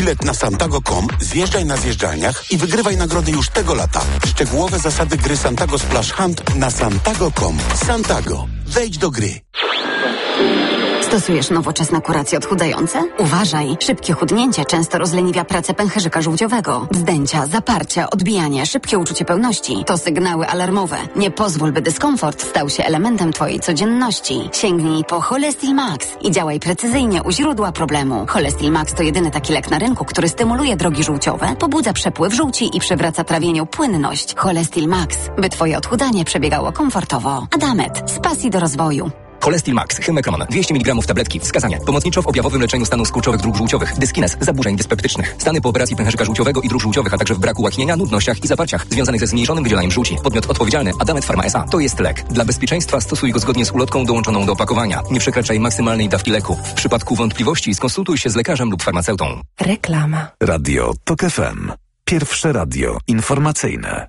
bilet na Santago.com, zjeżdżaj na zjeżdżalniach i wygrywaj nagrody już tego lata. Szczegółowe zasady gry Santago Splash Hunt na Santago.com. Santago. Wejdź do gry. Stosujesz nowoczesne kuracje odchudzające? Uważaj! Szybkie chudnięcie często rozleniwia pracę pęcherzyka żółciowego. Wzdęcia, zaparcia, odbijanie, szybkie uczucie pełności to sygnały alarmowe. Nie pozwól, by dyskomfort stał się elementem Twojej codzienności. Sięgnij po Cholestil Max i działaj precyzyjnie u źródła problemu. Cholestil Max to jedyny taki lek na rynku, który stymuluje drogi żółciowe, pobudza przepływ żółci i przywraca trawieniu płynność. Cholestil Max, by Twoje odchudzanie przebiegało komfortowo. Adamet, z pasji do rozwoju. Cholestil Max, Hymekron, 200 mg tabletki. Wskazania. Pomocniczo w objawowym leczeniu stanu skurczowych dróg żółciowych, dyskinez, zaburzeń dyspeptycznych. Stany po operacji pęcherzyka żółciowego i dróg żółciowych, a także w braku łaknienia, nudnościach i zaparciach związanych ze zmniejszonym wydzielaniem żółci. Podmiot odpowiedzialny Adamet Pharma S.A. To jest lek. Dla bezpieczeństwa stosuj go zgodnie z ulotką dołączoną do opakowania. Nie przekraczaj maksymalnej dawki leku. W przypadku wątpliwości skonsultuj się z lekarzem lub farmaceutą. Reklama. Radio TOK FM. Pierwsze radio informacyjne.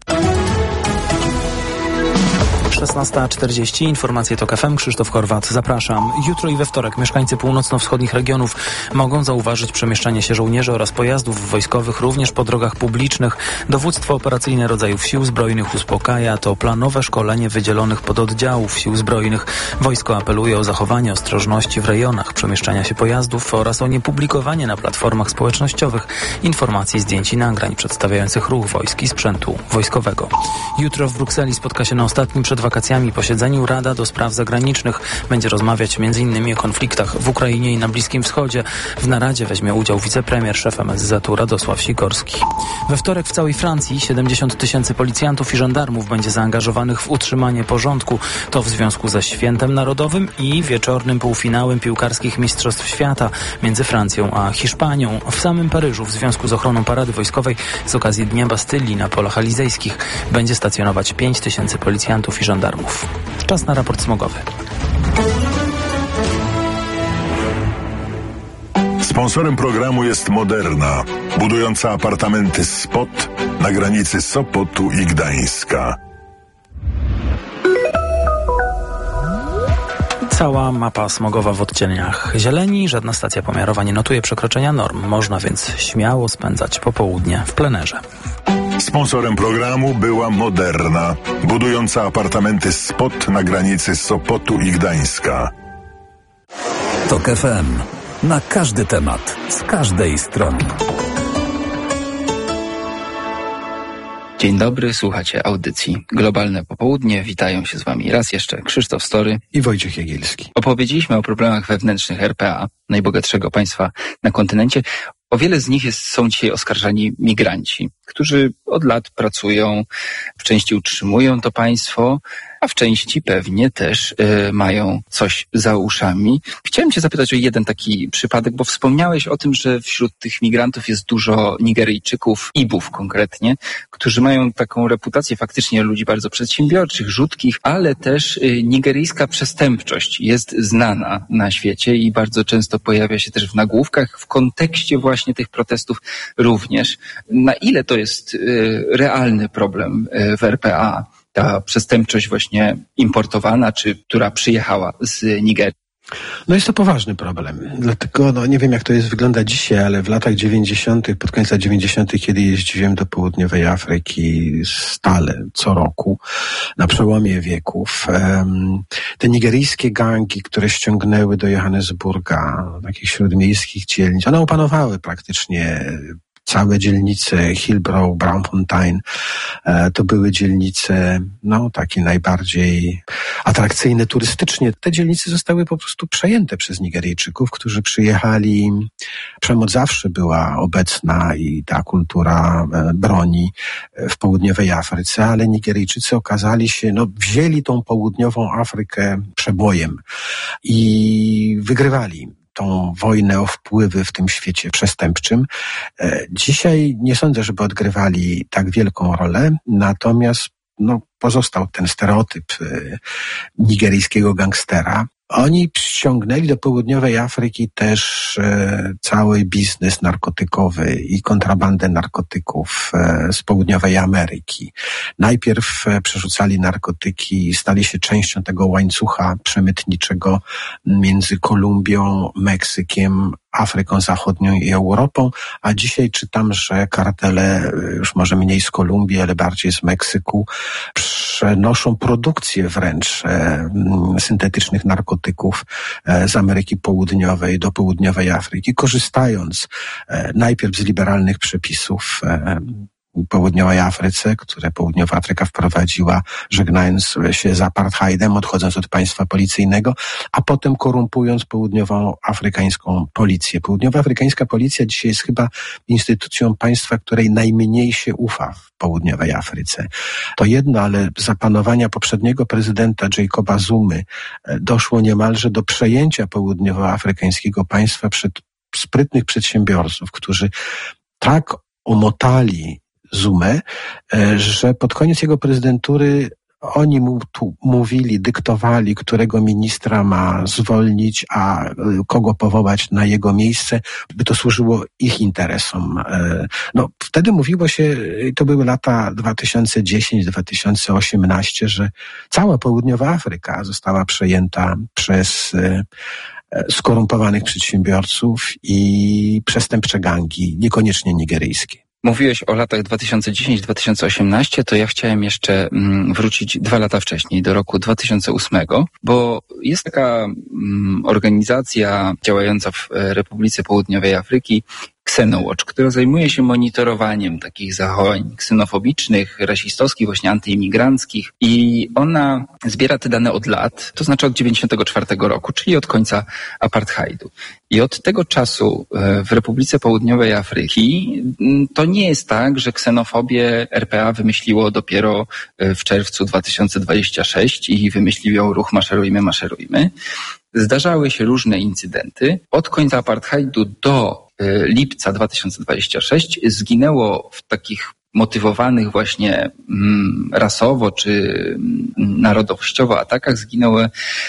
16:40. Informacje TOK FM. Krzysztof Horwat. Zapraszam. Jutro i we wtorek mieszkańcy północno-wschodnich regionów mogą zauważyć przemieszczanie się żołnierzy oraz pojazdów wojskowych również po drogach publicznych. Dowództwo operacyjne rodzajów Sił Zbrojnych uspokaja. To planowe szkolenie wydzielonych pododdziałów Sił Zbrojnych. Wojsko apeluje o zachowanie ostrożności w rejonach przemieszczania się pojazdów oraz o niepublikowanie na platformach społecznościowych informacji, zdjęć i nagrań przedstawiających ruch wojsk i sprzętu wojskowego. Jutro w Brukseli spotka się na ostatnim przed wakacjami posiedzeniu Rada do Spraw Zagranicznych. Będzie rozmawiać m.in. o konfliktach w Ukrainie i na Bliskim Wschodzie. W naradzie weźmie udział wicepremier, szef MSZ-u Radosław Sikorski. We wtorek w całej Francji 70 000 policjantów i żandarmów będzie zaangażowanych w utrzymanie porządku. To w związku ze Świętem Narodowym i wieczornym półfinałem piłkarskich Mistrzostw Świata między Francją a Hiszpanią. W samym Paryżu w związku z ochroną parady wojskowej z okazji Dnia Bastylii na polach elizejskich będzie stacjonować 5 000 policjantów i żandarmów. Czas na raport smogowy. Sponsorem programu jest Moderna, budująca apartamenty Spot na granicy Sopotu i Gdańska. Cała mapa smogowa w odcieniach zieleni. Żadna stacja pomiarowa nie notuje przekroczenia norm. Można więc śmiało spędzać popołudnie w plenerze. Sponsorem programu była Moderna, budująca apartamenty Spot na granicy Sopotu i Gdańska. TOK FM. Na każdy temat, z każdej strony. Dzień dobry, słuchacie audycji Globalne Popołudnie. Witają się z wami raz jeszcze Krzysztof Story i Wojciech Jagielski. Opowiedzieliśmy o problemach wewnętrznych RPA, najbogatszego państwa na kontynencie. O wiele z nich są dzisiaj oskarżani migranci, którzy od lat pracują, w części utrzymują to państwo, a w części pewnie też mają coś za uszami. Chciałem cię zapytać o jeden taki przypadek, bo wspomniałeś o tym, że wśród tych migrantów jest dużo Nigeryjczyków, Ibów konkretnie, którzy mają taką reputację faktycznie ludzi bardzo przedsiębiorczych, rzutkich, ale też nigeryjska przestępczość jest znana na świecie i bardzo często pojawia się też w nagłówkach w kontekście właśnie tych protestów również. Na ile to jest realny problem w RPA? Ta przestępczość właśnie importowana, czy która przyjechała z Nigerii? No jest to poważny problem, dlatego nie wiem jak to wygląda dzisiaj, ale w latach 90., pod koniec lat 90., kiedy jeździłem do południowej Afryki stale, co roku, na przełomie wieków, te nigeryjskie gangi, które ściągnęły do Johannesburga, takich śródmiejskich dzielnic, one opanowały praktycznie całe dzielnice Hillbrow, Braamfontein, to były dzielnice, takie najbardziej atrakcyjne turystycznie. Te dzielnice zostały po prostu przejęte przez Nigeryjczyków, którzy przyjechali. Przemoc zawsze była obecna i ta kultura broni w południowej Afryce, ale Nigeryjczycy okazali się, wzięli tą południową Afrykę przebojem i wygrywali tą wojnę o wpływy w tym świecie przestępczym. Dzisiaj nie sądzę, żeby odgrywali tak wielką rolę, natomiast pozostał ten stereotyp nigeryjskiego gangstera. Oni ściągnęli do południowej Afryki też cały biznes narkotykowy i kontrabandę narkotyków z południowej Ameryki. Najpierw przerzucali narkotyki i stali się częścią tego łańcucha przemytniczego między Kolumbią, Meksykiem Afryką Zachodnią i Europą, a dzisiaj czytam, że kartele, już może mniej z Kolumbii, ale bardziej z Meksyku, przenoszą produkcję wręcz syntetycznych narkotyków z Ameryki Południowej do południowej Afryki, korzystając najpierw z liberalnych przepisów południowej Afryce, które południowa Afryka wprowadziła, żegnając się z apartheidem, odchodząc od państwa policyjnego, a potem korumpując południową afrykańską policję. Południowa afrykańska policja dzisiaj jest chyba instytucją państwa, której najmniej się ufa w południowej Afryce. To jedno, ale za panowania poprzedniego prezydenta Jacoba Zumy doszło niemalże do przejęcia południowoafrykańskiego państwa przez sprytnych przedsiębiorców, którzy tak omotali Zumę, że pod koniec jego prezydentury oni mu mówili, dyktowali, którego ministra ma zwolnić, a kogo powołać na jego miejsce, by to służyło ich interesom. No, wtedy mówiło się, to były lata 2010-2018, że cała południowa Afryka została przejęta przez skorumpowanych przedsiębiorców i przestępcze gangi, niekoniecznie nigeryjskie. Mówiłeś o latach 2010-2018, to ja chciałem jeszcze wrócić 2 lata wcześniej, do roku 2008, bo jest taka organizacja działająca w Republice Południowej Afryki, Xenowatch, która zajmuje się monitorowaniem takich zachowań ksenofobicznych, rasistowskich, właśnie antyimigranckich i ona zbiera te dane od lat, to znaczy od 1994 roku, czyli od końca apartheidu. I od tego czasu w Republice Południowej Afryki to nie jest tak, że ksenofobię RPA wymyśliło dopiero w czerwcu 2026 i wymyślił ją ruch Maszerujmy. Zdarzały się różne incydenty. Od końca apartheidu do lipca 2026 zginęło w takich motywowanych właśnie rasowo czy narodowościowo atakach zginęły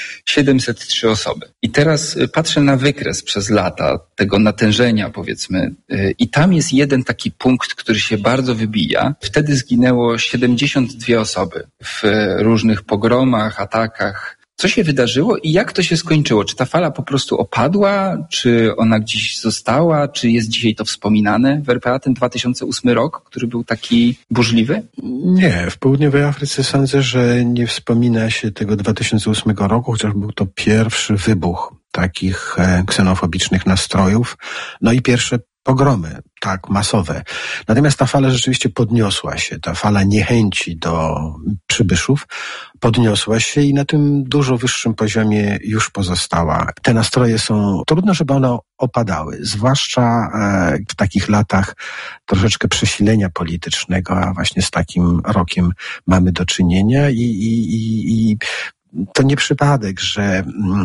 703 osoby. I teraz patrzę na wykres przez lata tego natężenia, powiedzmy, i tam jest jeden taki punkt, który się bardzo wybija. Wtedy zginęło 72 osoby w różnych pogromach, atakach. Co się wydarzyło i jak to się skończyło? Czy ta fala po prostu opadła? Czy ona gdzieś została? Czy jest dzisiaj to wspominane w RPA, ten 2008 rok, który był taki burzliwy? Nie, w południowej Afryce sądzę, że nie wspomina się tego 2008 roku, chociaż był to pierwszy wybuch takich ksenofobicznych nastrojów. No i pierwsze pogromy, tak, masowe. Natomiast ta fala rzeczywiście podniosła się, ta fala niechęci do przybyszów podniosła się i na tym dużo wyższym poziomie już pozostała. Te nastroje są, trudno, żeby one opadały, zwłaszcza w takich latach troszeczkę przesilenia politycznego, a właśnie z takim rokiem mamy do czynienia i to nie przypadek, że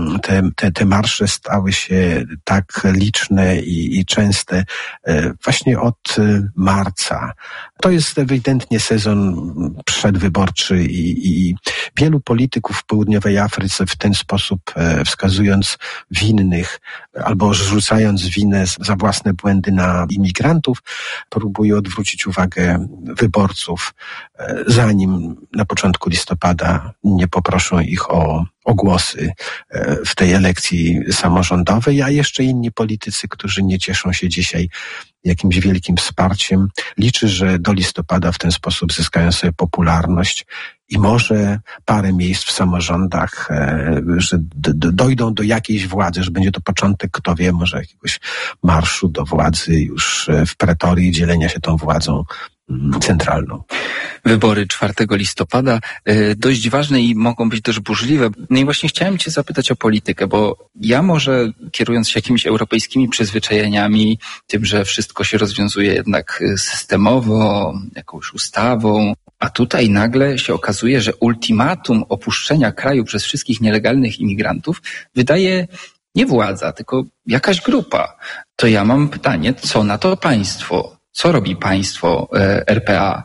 te marsze stały się tak liczne i częste właśnie od marca. To jest ewidentnie sezon przedwyborczy i wielu polityków w południowej Afryce w ten sposób wskazując winnych albo rzucając winę za własne błędy na imigrantów, próbuje odwrócić uwagę wyborców, zanim na początku listopada nie poproszą ich o głosy w tej elekcji samorządowej, a jeszcze inni politycy, którzy nie cieszą się dzisiaj jakimś wielkim wsparciem. Liczy, że do listopada w ten sposób zyskają sobie popularność i może parę miejsc w samorządach, że dojdą do jakiejś władzy, że będzie to początek, kto wie, może jakiegoś marszu do władzy już w Pretorii, dzielenia się tą władzą centralną. Wybory 4 listopada, dość ważne i mogą być też burzliwe. No i właśnie chciałem Cię zapytać o politykę, bo ja może kierując się jakimiś europejskimi przyzwyczajeniami, tym, że wszystko się rozwiązuje jednak systemowo, jakąś ustawą, a tutaj nagle się okazuje, że ultimatum opuszczenia kraju przez wszystkich nielegalnych imigrantów wydaje nie władza, tylko jakaś grupa. To ja mam pytanie, co na to państwo? Co robi państwo RPA?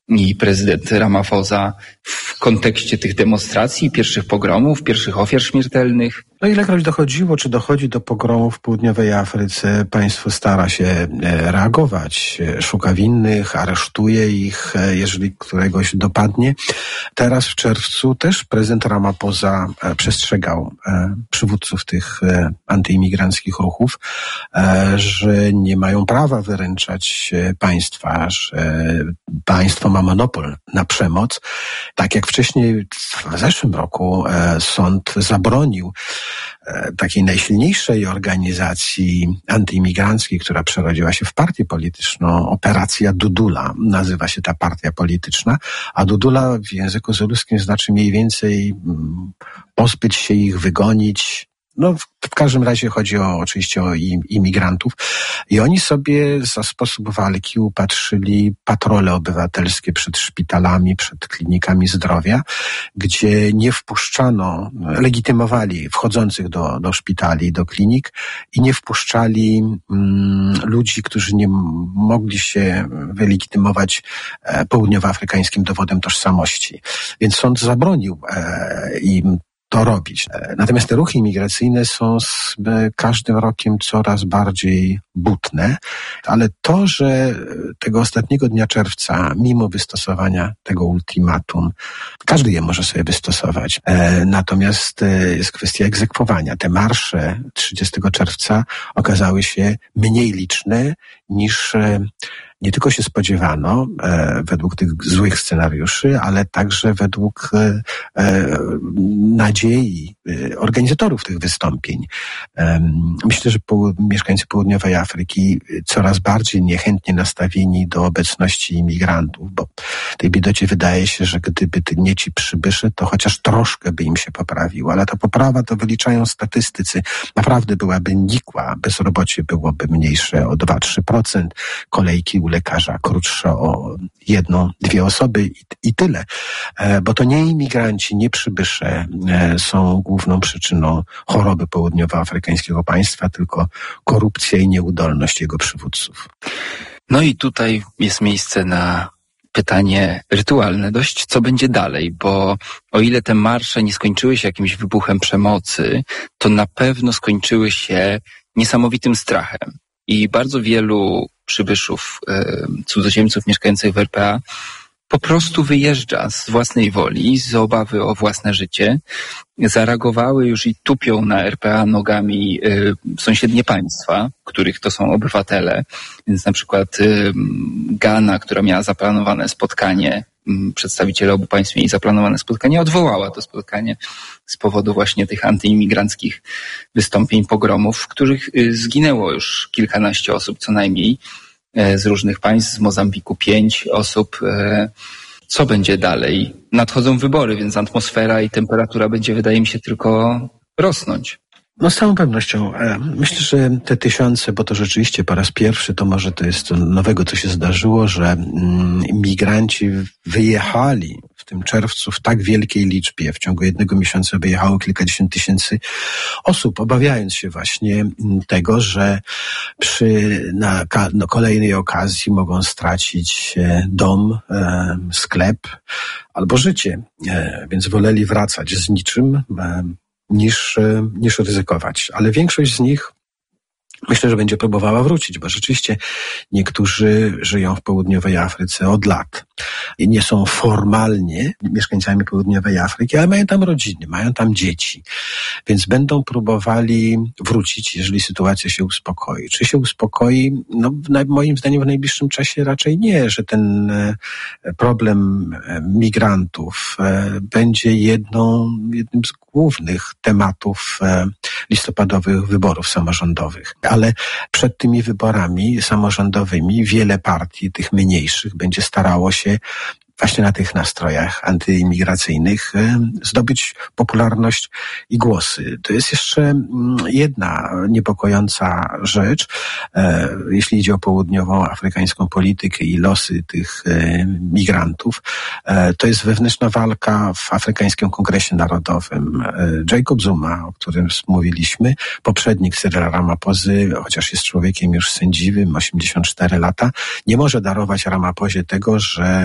i prezydent Ramaphosa w kontekście tych demonstracji, pierwszych pogromów, pierwszych ofiar śmiertelnych? No ilekroć dochodziło, czy dochodzi do pogromów w południowej Afryce, państwo stara się reagować, szuka winnych, aresztuje ich, jeżeli któregoś dopadnie. Teraz w czerwcu też prezydent Ramaphosa przestrzegał przywódców tych antyimigranckich ruchów, że nie mają prawa wyręczać państwa, że państwo ma monopol na przemoc. Tak jak wcześniej w zeszłym roku sąd zabronił takiej najsilniejszej organizacji antyimigranckiej, która przerodziła się w partię polityczną, Operacja Dudula, nazywa się ta partia polityczna, a Dudula w języku zuluskim znaczy mniej więcej pozbyć się ich, wygonić. No, w każdym razie chodzi oczywiście o imigrantów i oni sobie za sposób walki upatrzyli patrole obywatelskie przed szpitalami, przed klinikami zdrowia, gdzie nie wpuszczano, legitymowali wchodzących do szpitali, do klinik i nie wpuszczali ludzi, którzy nie mogli się wylegitymować południowoafrykańskim dowodem tożsamości. Więc sąd zabronił im to robić. Natomiast te ruchy imigracyjne są z każdym rokiem coraz bardziej butne, ale to, że tego ostatniego dnia czerwca, mimo wystosowania tego ultimatum, każdy je może sobie wystosować. Natomiast jest kwestia egzekwowania. Te marsze 30 czerwca okazały się mniej liczne niż nie tylko się spodziewano według tych złych scenariuszy, ale także według nadziei organizatorów tych wystąpień. Myślę, że mieszkańcy południowej Afryki coraz bardziej niechętnie nastawieni do obecności imigrantów, bo tej biedocie wydaje się, że gdyby nie ci przybysze, to chociaż troszkę by im się poprawiło, ale ta poprawa, to wyliczają statystycy, naprawdę byłaby nikła, bezrobocie byłoby mniejsze o 2-3%, kolejki u lekarza krótsze o 1-2 osoby i tyle. Bo to nie imigranci, nie przybysze są główną przyczyną choroby południowoafrykańskiego państwa, tylko korupcja i nieudolność jego przywódców. No i tutaj jest miejsce na pytanie rytualne dość, co będzie dalej, bo o ile te marsze nie skończyły się jakimś wybuchem przemocy, to na pewno skończyły się niesamowitym strachem. I bardzo wielu przybyszów, cudzoziemców mieszkających w RPA po prostu wyjeżdża z własnej woli, z obawy o własne życie. Zareagowały już i tupią na RPA nogami sąsiednie państwa, których to są obywatele. Więc na przykład Ghana, która miała zaplanowane spotkanie, przedstawiciele obu państw mieli zaplanowane spotkanie, odwołała to spotkanie z powodu właśnie tych antyimigranckich wystąpień, pogromów, w których zginęło już kilkanaście osób co najmniej z różnych państw, z Mozambiku 5 osób. Co będzie dalej? Nadchodzą wybory, więc atmosfera i temperatura będzie, wydaje mi się, tylko rosnąć. No z całą pewnością. Myślę, że te tysiące, bo to rzeczywiście po raz pierwszy, to może to jest to nowego, co się zdarzyło, że migranci wyjechali w tym czerwcu w tak wielkiej liczbie. W ciągu jednego miesiąca wyjechało kilkadziesiąt tysięcy osób, obawiając się właśnie tego, że na kolejnej okazji mogą stracić dom, sklep albo życie. Więc woleli wracać z niczym, niż ryzykować. Ale większość z nich myślę, że będzie próbowała wrócić, bo rzeczywiście niektórzy żyją w południowej Afryce od lat i nie są formalnie mieszkańcami południowej Afryki, ale mają tam rodziny, mają tam dzieci, więc będą próbowali wrócić, jeżeli sytuacja się uspokoi. Czy się uspokoi? No, moim zdaniem w najbliższym czasie raczej nie, że ten problem migrantów będzie jednym z głównych tematów listopadowych wyborów samorządowych. Ale przed tymi wyborami samorządowymi wiele partii, tych mniejszych, będzie starało się właśnie na tych nastrojach antyimigracyjnych zdobyć popularność i głosy. To jest jeszcze jedna niepokojąca rzecz, jeśli idzie o południową afrykańską politykę i losy tych migrantów. To jest wewnętrzna walka w Afrykańskim Kongresie Narodowym. Jacob Zuma, o którym mówiliśmy, poprzednik Cyrila Ramaphozy, chociaż jest człowiekiem już sędziwym, 84 lata, nie może darować Ramaphozie tego, że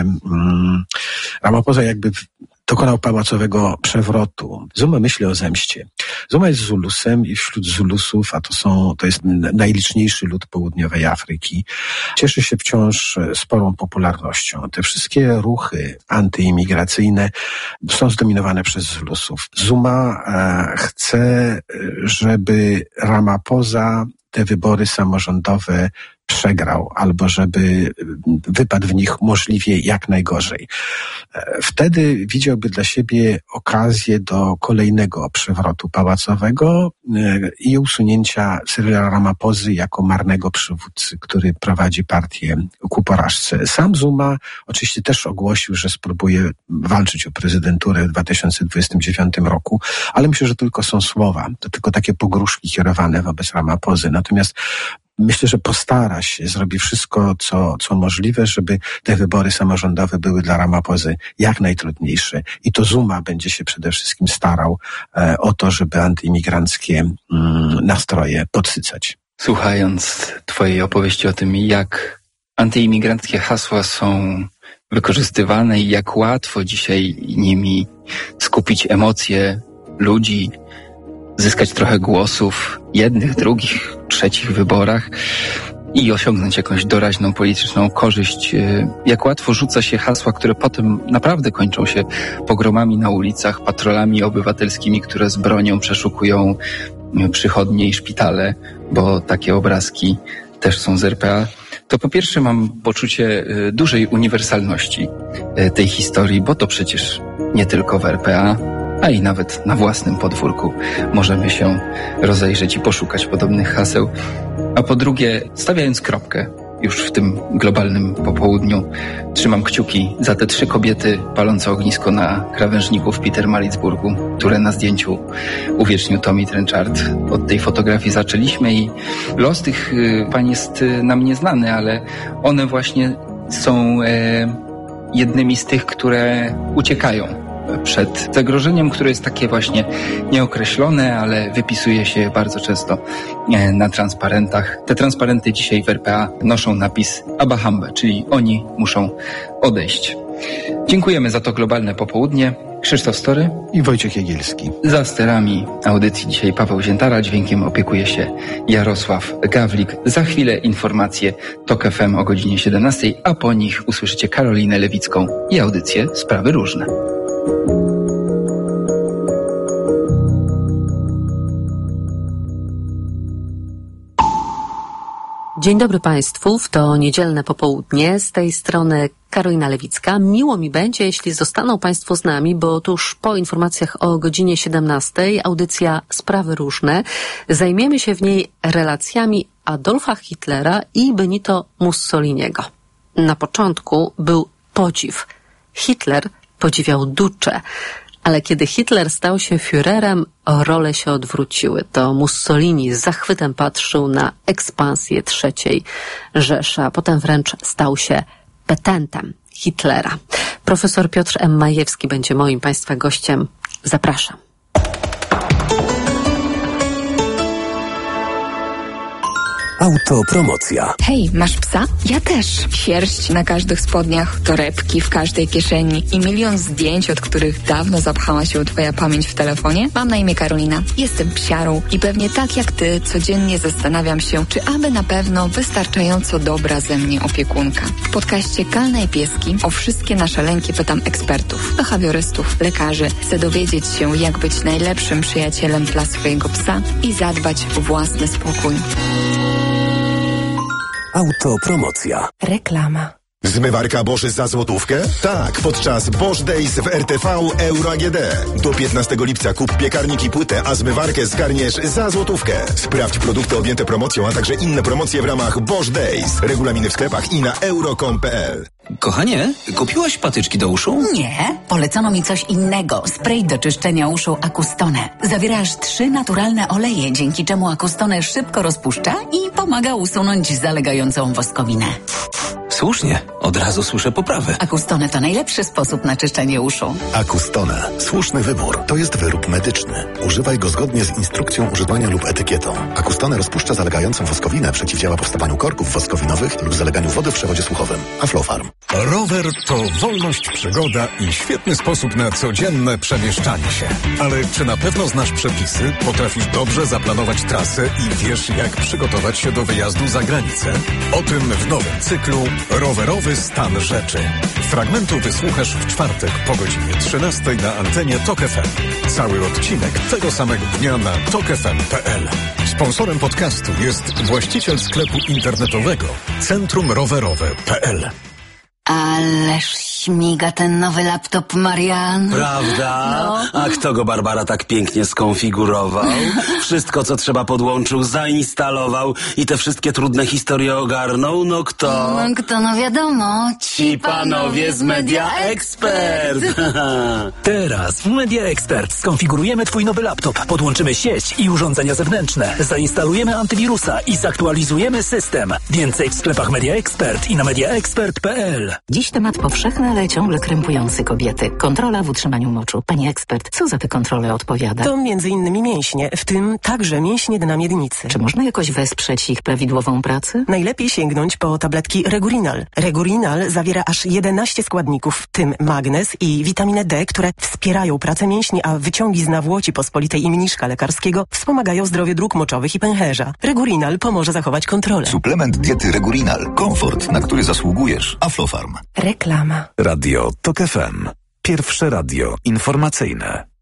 Ramaphosa jakby dokonał pałacowego przewrotu. Zuma myśli o zemście. Zuma jest Zulusem i wśród Zulusów, a to jest najliczniejszy lud południowej Afryki, cieszy się wciąż sporą popularnością. Te wszystkie ruchy antyimigracyjne są zdominowane przez Zulusów. Zuma chce, żeby Ramaphosa te wybory samorządowe przegrał, albo żeby wypadł w nich możliwie jak najgorzej. Wtedy widziałby dla siebie okazję do kolejnego przewrotu pałacowego i usunięcia Cyrila Ramaphozy jako marnego przywódcy, który prowadzi partię ku porażce. Sam Zuma oczywiście też ogłosił, że spróbuje walczyć o prezydenturę w 2029 roku, ale myślę, że tylko są słowa, to tylko takie pogróżki kierowane wobec Ramaphozy. Natomiast myślę, że postara się, zrobi wszystko, co możliwe, żeby te wybory samorządowe były dla Ramaphozy jak najtrudniejsze. I to Zuma będzie się przede wszystkim starał o to, żeby antyimigranckie nastroje podsycać. Słuchając twojej opowieści o tym, jak antyimigranckie hasła są wykorzystywane i jak łatwo dzisiaj nimi skupić emocje ludzi, zyskać trochę głosów jednych, drugich, trzecich wyborach i osiągnąć jakąś doraźną polityczną korzyść. Jak łatwo rzuca się hasła, które potem naprawdę kończą się pogromami na ulicach, patrolami obywatelskimi, które z bronią przeszukują przychodnie i szpitale, bo takie obrazki też są z RPA. To po pierwsze mam poczucie dużej uniwersalności tej historii, bo to przecież nie tylko w RPA, a i nawet na własnym podwórku możemy się rozejrzeć i poszukać podobnych haseł. A po drugie, stawiając kropkę już w tym globalnym popołudniu, trzymam kciuki za te 3 kobiety palące ognisko na krawężniku w Pietermaritzburgu, które na zdjęciu uwiecznił Tommy Trenchard. Od tej fotografii zaczęliśmy i los tych pań jest nam nieznany, ale one właśnie są jednymi z tych, które uciekają przed zagrożeniem, które jest takie właśnie nieokreślone, ale wypisuje się bardzo często na transparentach. Te transparenty dzisiaj w RPA noszą napis Abahamba, czyli oni muszą odejść. Dziękujemy za to globalne popołudnie. Krzysztof Story i Wojciech Jagielski. Za sterami audycji dzisiaj Paweł Ziętara, dźwiękiem opiekuje się Jarosław Gawlik. Za chwilę informacje TOK FM o godzinie 17, a po nich usłyszycie Karolinę Lewicką i audycję Sprawy Różne. Dzień dobry Państwu, w to niedzielne popołudnie, z tej strony Karolina Lewicka. Miło mi będzie, jeśli zostaną Państwo z nami, bo tuż po informacjach o godzinie 17 audycja Sprawy Różne. Zajmiemy się w niej relacjami Adolfa Hitlera i Benito Mussoliniego. Na początku był podziw. Hitler podziwiał Duce, ale kiedy Hitler stał się Führerem, role się odwróciły. To Mussolini z zachwytem patrzył na ekspansję III Rzeszy, a potem wręcz stał się petentem Hitlera. Profesor Piotr M. Majewski będzie moim Państwa gościem. Zapraszam. Autopromocja. Hej, masz psa? Ja też. Sierść na każdych spodniach, torebki w każdej kieszeni i milion zdjęć, od których dawno zapchała się twoja pamięć w telefonie? Mam na imię Karolina. Jestem psiarą i pewnie tak jak ty codziennie zastanawiam się, czy aby na pewno wystarczająco dobra ze mnie opiekunka. W podcaście Kalne i Pieski o wszystkie nasze lęki pytam ekspertów, behawiorystów, lekarzy. Chcę dowiedzieć się, jak być najlepszym przyjacielem dla swojego psa i zadbać o własny spokój. Autopromocja. Reklama. Zmywarka Bosch za złotówkę? Tak, podczas Bosch Days w RTV Euro AGD. Do 15 lipca kup piekarnik i płytę, a zmywarkę zgarniesz za złotówkę. Sprawdź produkty objęte promocją, a także inne promocje w ramach Bosch Days. Regulaminy w sklepach i na euro.com.pl. Kochanie, kupiłaś patyczki do uszu? Nie, polecono mi coś innego. Spray do czyszczenia uszu Acustone. Zawiera aż 3 naturalne oleje, dzięki czemu Acustone szybko rozpuszcza i pomaga usunąć zalegającą woskowinę. Słusznie, od razu słyszę poprawę. Acustone to najlepszy sposób na czyszczenie uszu. Acustone. Słuszny wybór. To jest wyrób medyczny. Używaj go zgodnie z instrukcją używania lub etykietą. Acustone rozpuszcza zalegającą woskowinę, przeciwdziała powstawaniu korków woskowinowych lub zaleganiu wody w przewodzie słuchowym. Aflofarm. Rower to wolność, przygoda i świetny sposób na codzienne przemieszczanie się. Ale czy na pewno znasz przepisy, potrafisz dobrze zaplanować trasę i wiesz, jak przygotować się do wyjazdu za granicę? O tym w nowym cyklu Rowerowy stan rzeczy. Fragmentu wysłuchasz w czwartek po godzinie 13 na antenie TOK FM. Cały odcinek tego samego dnia na tokfm.pl. Sponsorem podcastu jest właściciel sklepu internetowego centrumrowerowe.pl. Ależ śmiga ten nowy laptop, Marian. Prawda? No. A kto go, Barbara, tak pięknie skonfigurował? Wszystko, co trzeba, podłączył, zainstalował i te wszystkie trudne historie ogarnął? No kto? No kto, no wiadomo. Ci panowie z Media Expert. Teraz w Media Expert skonfigurujemy Twój nowy laptop, podłączymy sieć i urządzenia zewnętrzne, zainstalujemy antywirusa i zaktualizujemy system. Więcej w sklepach Media Expert i na mediaexpert.pl. Dziś temat powszechny, ale ciągle krępujący kobiety. Kontrola w utrzymaniu moczu. Pani ekspert, co za te kontrole odpowiada? To m.in. mięśnie, w tym także mięśnie dna miednicy. Czy można jakoś wesprzeć ich prawidłową pracę? Najlepiej sięgnąć po tabletki Regurinal. Regurinal zawiera aż 11 składników, w tym magnez i witaminę D, które wspierają pracę mięśni, a wyciągi z nawłoci pospolitej i mniszka lekarskiego wspomagają zdrowie dróg moczowych i pęcherza. Regurinal pomoże zachować kontrolę. Suplement diety Regurinal. Komfort, na który zasługujesz. Aflofarm. Reklama. Radio TOK FM. Pierwsze radio informacyjne.